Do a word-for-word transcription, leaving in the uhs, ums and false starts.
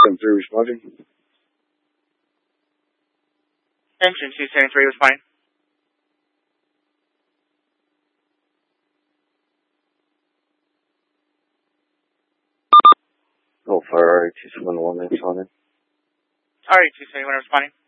seven three responding. Engine two seven three responding. Oh, Fire R A two seven one responding. R A two seven one responding.